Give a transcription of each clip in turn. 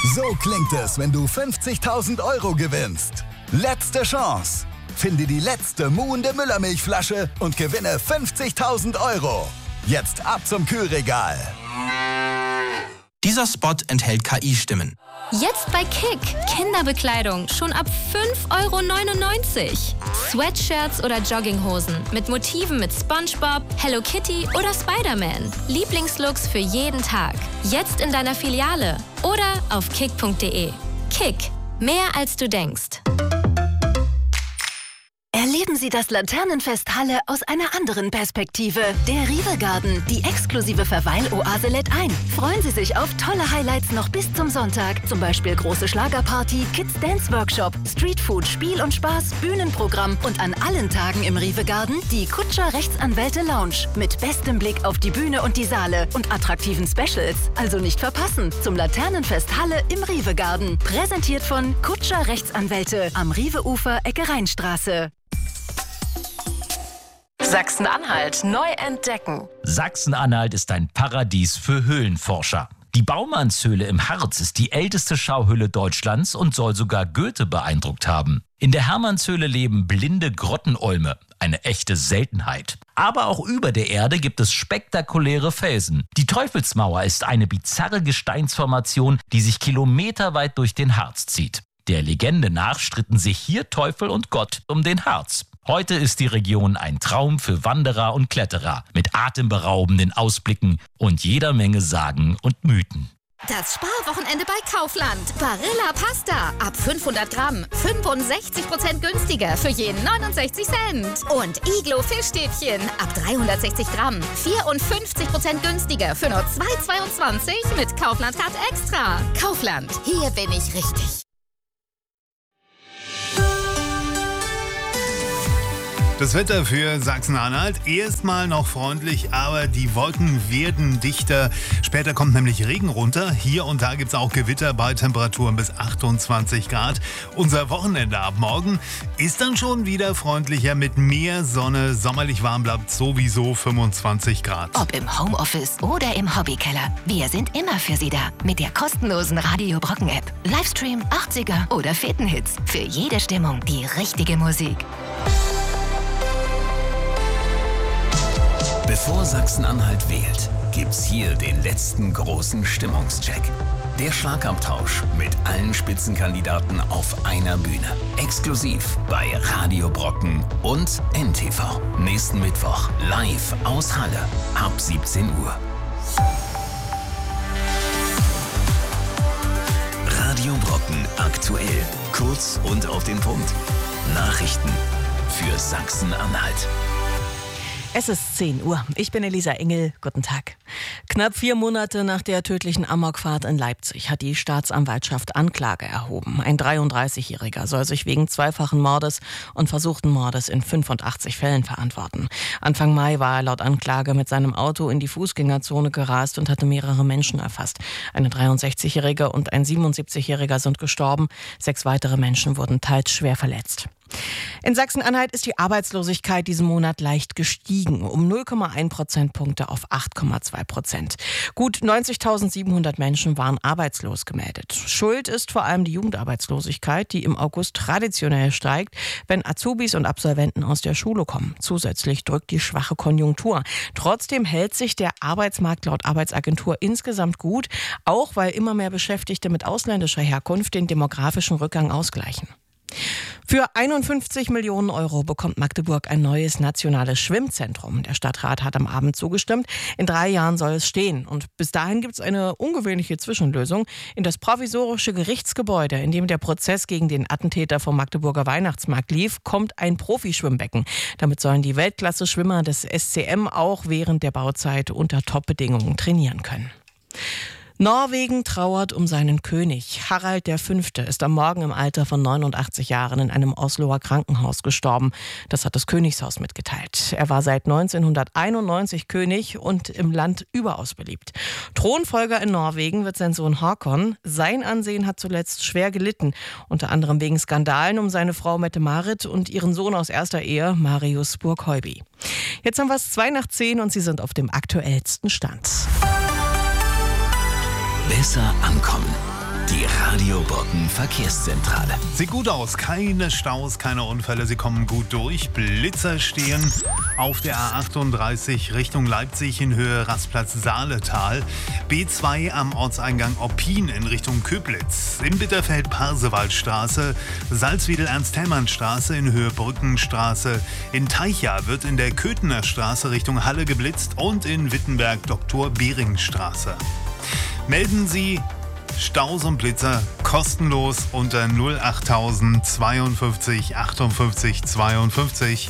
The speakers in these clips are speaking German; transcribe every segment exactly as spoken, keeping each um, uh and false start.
So klingt es, wenn du fünfzigtausend Euro gewinnst. Letzte Chance. Finde die letzte muhende Müllermilchflasche und gewinne fünfzigtausend Euro. Jetzt ab zum Kühlregal. Dieser Spot enthält K I-Stimmen. Jetzt bei Kick. Kinderbekleidung schon ab fünf Euro neunundneunzig. Sweatshirts oder Jogginghosen mit Motiven mit SpongeBob, Hello Kitty oder Spider-Man. Lieblingslooks für jeden Tag. Jetzt in deiner Filiale oder auf kick punkt de. Kick. Mehr als du denkst. Erleben Sie das Laternenfest Halle aus einer anderen Perspektive. Der Rive Garden, die exklusive Verweiloase lädt ein. Freuen Sie sich auf tolle Highlights noch bis zum Sonntag. Zum Beispiel große Schlagerparty, Kids Dance Workshop, Streetfood, Spiel und Spaß, Bühnenprogramm und an allen Tagen im Rive Garden die Kutscher Rechtsanwälte Lounge. Mit bestem Blick auf die Bühne und die Saale und attraktiven Specials. Also nicht verpassen zum Laternenfest Halle im Rive Garden. Präsentiert von Kutscher Rechtsanwälte am Rive-Ufer, Ecke Rheinstraße. Sachsen-Anhalt neu entdecken. Sachsen-Anhalt ist ein Paradies für Höhlenforscher. Die Baumannshöhle im Harz ist die älteste Schauhöhle Deutschlands und soll sogar Goethe beeindruckt haben. In der Hermannshöhle leben blinde Grottenolme, eine echte Seltenheit. Aber auch über der Erde gibt es spektakuläre Felsen. Die Teufelsmauer ist eine bizarre Gesteinsformation, die sich kilometerweit durch den Harz zieht. Der Legende nach stritten sich hier Teufel und Gott um den Harz. Heute ist die Region ein Traum für Wanderer und Kletterer mit atemberaubenden Ausblicken und jeder Menge Sagen und Mythen. Das Sparwochenende bei Kaufland. Barilla Pasta ab fünfhundert Gramm fünfundsechzig Prozent günstiger für je neunundsechzig Cent. Und Iglo Fischstäbchen ab dreihundertsechzig Gramm vierundfünfzig Prozent günstiger für nur zwei Euro zweiundzwanzig mit Kaufland Card Extra. Kaufland, hier bin ich richtig. Das Wetter für Sachsen-Anhalt erstmal noch freundlich, aber die Wolken werden dichter. Später kommt nämlich Regen runter. Hier und da gibt es auch Gewitter bei Temperaturen bis achtundzwanzig Grad. Unser Wochenende ab morgen ist dann schon wieder freundlicher mit mehr Sonne. Sommerlich warm bleibt sowieso fünfundzwanzig Grad. Ob im Homeoffice oder im Hobbykeller, wir sind immer für Sie da. Mit der kostenlosen Radio Brocken App. Livestream, achtziger oder Fetenhits. Für jede Stimmung die richtige Musik. Bevor Sachsen-Anhalt wählt, gibt's hier den letzten großen Stimmungscheck. Der Schlagabtausch mit allen Spitzenkandidaten auf einer Bühne. Exklusiv bei Radio Brocken und N T V. Nächsten Mittwoch live aus Halle ab siebzehn Uhr. Radio Brocken aktuell. Kurz und auf den Punkt. Nachrichten für Sachsen-Anhalt. Es ist zehn Uhr. Ich bin Elisa Engel. Guten Tag. Knapp vier Monate nach der tödlichen Amokfahrt in Leipzig hat die Staatsanwaltschaft Anklage erhoben. Ein dreiunddreißigjähriger soll sich wegen zweifachen Mordes und versuchten Mordes in fünfundachtzig Fällen verantworten. Anfang Mai war er laut Anklage mit seinem Auto in die Fußgängerzone gerast und hatte mehrere Menschen erfasst. Eine dreiundsechzigjährige und ein siebenundsiebzigjähriger sind gestorben. Sechs weitere Menschen wurden teils schwer verletzt. In Sachsen-Anhalt ist die Arbeitslosigkeit diesen Monat leicht gestiegen, um null Komma eins Prozentpunkte auf acht Komma zwei Prozent. Gut neunzigtausendsiebenhundert Menschen waren arbeitslos gemeldet. Schuld ist vor allem die Jugendarbeitslosigkeit, die im August traditionell steigt, wenn Azubis und Absolventen aus der Schule kommen. Zusätzlich drückt die schwache Konjunktur. Trotzdem hält sich der Arbeitsmarkt laut Arbeitsagentur insgesamt gut, auch weil immer mehr Beschäftigte mit ausländischer Herkunft den demografischen Rückgang ausgleichen. Für einundfünfzig Millionen Euro bekommt Magdeburg ein neues nationales Schwimmzentrum. Der Stadtrat hat am Abend zugestimmt. In drei Jahren soll es stehen. Und bis dahin gibt es eine ungewöhnliche Zwischenlösung. In das provisorische Gerichtsgebäude, in dem der Prozess gegen den Attentäter vom Magdeburger Weihnachtsmarkt lief, kommt ein Profischwimmbecken. Damit sollen die Weltklasse-Schwimmer des S C M auch während der Bauzeit unter Top-Bedingungen trainieren können. Norwegen trauert um seinen König. Harald der Fünfte ist am Morgen im Alter von neunundachtzig Jahren in einem Osloer Krankenhaus gestorben. Das hat das Königshaus mitgeteilt. Er war seit neunzehnhunderteinundneunzig König und im Land überaus beliebt. Thronfolger in Norwegen wird sein Sohn Håkon. Sein Ansehen hat zuletzt schwer gelitten, unter anderem wegen Skandalen um seine Frau Mette-Marit und ihren Sohn aus erster Ehe, Marius Burgheubi. Jetzt haben wir es zwei nach zehn und Sie sind auf dem aktuellsten Stand. Besser ankommen. Die Radio Botten Verkehrszentrale. Sieht gut aus, keine Staus, keine Unfälle, sie kommen gut durch. Blitzer stehen auf der A achtunddreißig Richtung Leipzig in Höhe Rastplatz Saaletal. B zwei am Ortseingang Oppin in Richtung Köblitz. In Bitterfeld Parsewaldstraße, Salzwedel-Ernst-Hellmann-Straße in Höhe Brückenstraße. In Teicha wird in der Köthener Straße Richtung Halle geblitzt und in Wittenberg Doktor-Behring-Straße. Melden Sie Staus und Blitzer kostenlos unter null achttausend zweiundfünfzig achtundfünfzig zweiundfünfzig.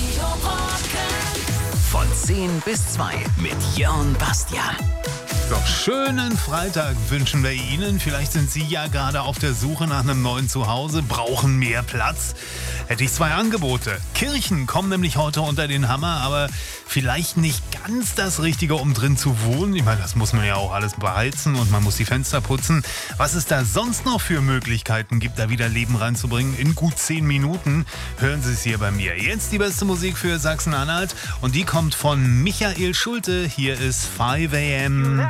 Von zehn bis zwei mit Jörn Bastian. So, schönen Freitag wünschen wir Ihnen. Vielleicht sind Sie ja gerade auf der Suche nach einem neuen Zuhause, brauchen mehr Platz. Hätte ich zwei Angebote. Kirchen kommen nämlich heute unter den Hammer, aber vielleicht nicht ganz das Richtige, um drin zu wohnen. Ich meine, das muss man ja auch alles beheizen und man muss die Fenster putzen. Was es da sonst noch für Möglichkeiten gibt, da wieder Leben reinzubringen, in gut zehn Minuten, hören Sie es hier bei mir. Jetzt die beste Musik für Sachsen-Anhalt und die kommt von Michael Schulte. Hier ist five a m